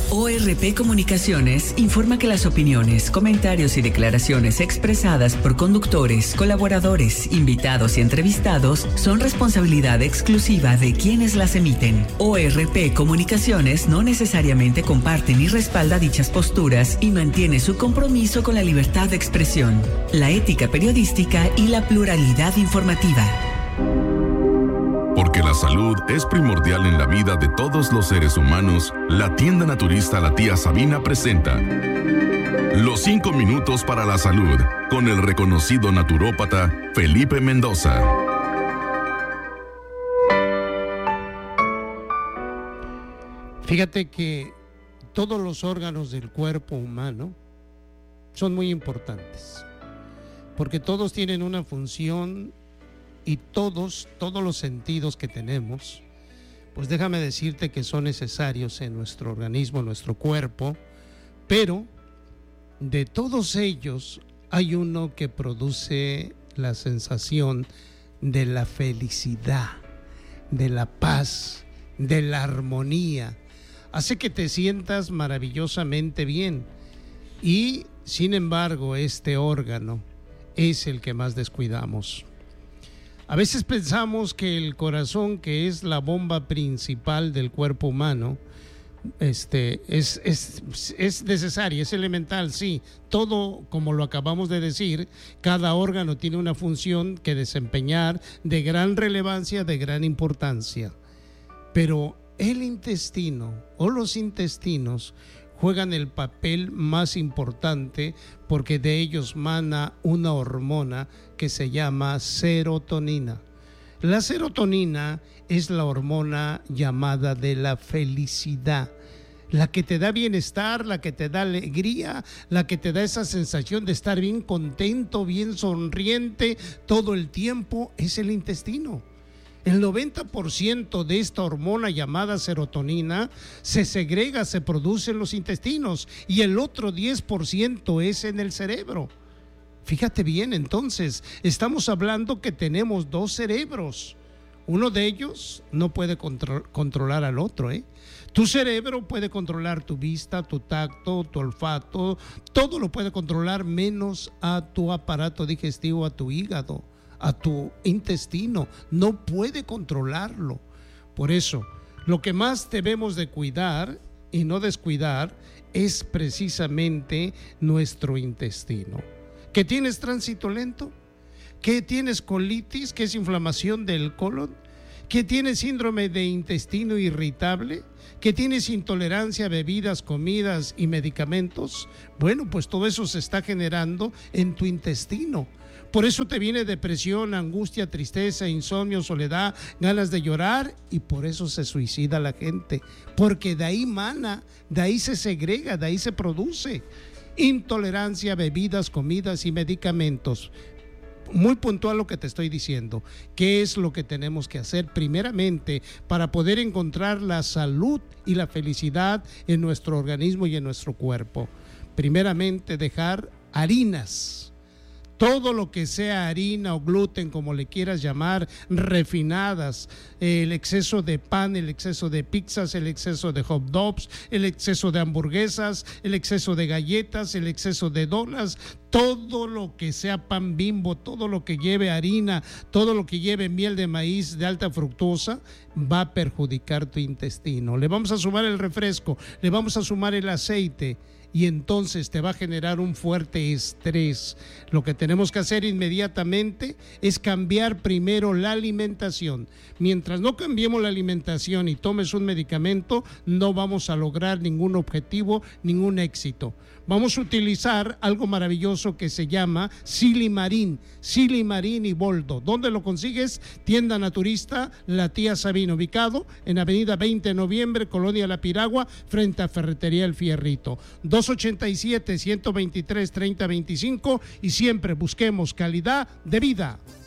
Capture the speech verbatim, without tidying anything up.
O R P Comunicaciones informa que las opiniones, comentarios y declaraciones expresadas por conductores, colaboradores, invitados y entrevistados son responsabilidad exclusiva de quienes las emiten. O R P Comunicaciones no necesariamente comparte ni respalda dichas posturas y mantiene su compromiso con la libertad de expresión, la ética periodística y la pluralidad informativa. Porque la salud es primordial en la vida de todos los seres humanos, la tienda naturista La Tía Sabina presenta Los cinco minutos para la salud, con el reconocido naturópata Felipe Mendoza. Fíjate que todos los órganos del cuerpo humano son muy importantes, porque todos tienen una función. Y todos, todos los sentidos que tenemos, pues déjame decirte que son necesarios en nuestro organismo, en nuestro cuerpo, pero de todos ellos hay uno que produce la sensación de la felicidad, de la paz, de la armonía. Hace que te sientas maravillosamente bien. Y sin embargo, este órgano es el que más descuidamos. A veces pensamos que el corazón, que es la bomba principal del cuerpo humano, este, es, es, es necesaria, es elemental, sí. Todo, como lo acabamos de decir, cada órgano tiene una función que desempeñar de gran relevancia, de gran importancia. Pero el intestino o los intestinos juegan el papel más importante porque de ellos mana una hormona que se llama serotonina. La serotonina es la hormona llamada de la felicidad, la que te da bienestar, la que te da alegría, la que te da esa sensación de estar bien contento, bien sonriente todo el tiempo, es el intestino. El noventa por ciento de esta hormona llamada serotonina se segrega, se produce en los intestinos y el otro diez por ciento es en el cerebro. Fíjate bien, entonces, estamos hablando que tenemos dos cerebros. Uno de ellos no puede contro- controlar al otro, ¿eh? Tu cerebro puede controlar tu vista, tu tacto, tu olfato, todo lo puede controlar menos a tu aparato digestivo, a tu hígado, a tu intestino. No puede controlarlo. Por eso, lo que más debemos de cuidar y no descuidar es precisamente nuestro intestino. ¿Que tienes tránsito lento? ¿Que tienes colitis? ¿Que es inflamación del colon? ¿Que tienes síndrome de intestino irritable? ¿Que tienes intolerancia a bebidas, comidas y medicamentos? Bueno, pues todo eso se está generando en tu intestino. Por eso te viene depresión, angustia, tristeza, insomnio, soledad, ganas de llorar, y por eso se suicida la gente, porque de ahí mana, de ahí se segrega, de ahí se produce intolerancia a bebidas, comidas y medicamentos. Muy puntual lo que te estoy diciendo. ¿Qué es lo que tenemos que hacer primeramente para poder encontrar la salud y la felicidad en nuestro organismo y en nuestro cuerpo? Primeramente, dejar harinas. Todo lo que sea harina o gluten, como le quieras llamar, refinadas, el exceso de pan, el exceso de pizzas, el exceso de hot dogs, el exceso de hamburguesas, el exceso de galletas, el exceso de donas, todo lo que sea pan Bimbo, todo lo que lleve harina, todo lo que lleve miel de maíz de alta fructosa, va a perjudicar tu intestino. Le vamos a sumar el refresco, le vamos a sumar el aceite, y entonces te va a generar un fuerte estrés. Lo que tenemos que hacer inmediatamente es cambiar primero la alimentación. Mientras no cambiemos la alimentación y tomes un medicamento, no vamos a lograr ningún objetivo, ningún éxito. Vamos a utilizar algo maravilloso que se llama Silimarín, Silimarín y Boldo. ¿Dónde lo consigues? Tienda naturista La Tía Sabina, ubicado en avenida veinte de noviembre, Colonia La Piragua, frente a Ferretería El Fierrito. dos ochenta y siete, ciento veintitrés, treinta veinticinco, y siempre busquemos calidad de vida.